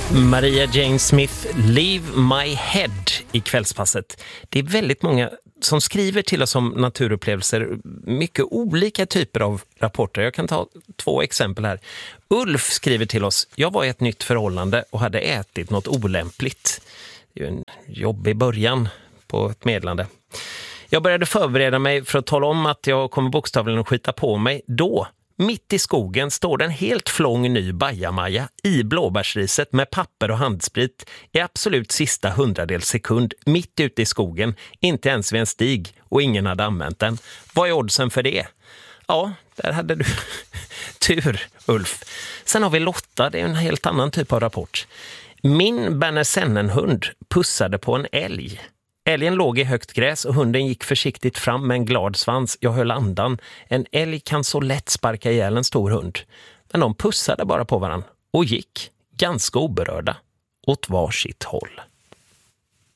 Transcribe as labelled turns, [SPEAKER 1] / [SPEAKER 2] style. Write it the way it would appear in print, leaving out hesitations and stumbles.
[SPEAKER 1] Maria Jane Smith, Leave My Head i kvällspasset. Det är väldigt många som skriver till oss om naturupplevelser, mycket olika typer av rapporter. Jag kan ta 2 exempel här. Ulf skriver till oss: jag var i ett nytt förhållande och hade ätit något olämpligt. Det är ju en jobbig början på ett medlande. Jag började förbereda mig för att tala om att jag kommer bokstavligen att skita på mig. Då, mitt i skogen, står det en helt flång ny bajamaja i blåbärsriset med papper och handsprit i absolut sista 100-dels sekund, mitt ute i skogen, inte ens vid en stig, och ingen hade använt den. Vad är oddsen för det? Ja, där hade du tur, Ulf. Sen har vi Lotta, det är en helt annan typ av rapport. Min Bernersennenhund pussade på en älg. Älgen låg i högt gräs och hunden gick försiktigt fram med en glad svans. Jag höll andan. En älg kan så lätt sparka ihjäl en stor hund. Men de pussade bara på varann och gick, ganska oberörda, åt varsitt håll.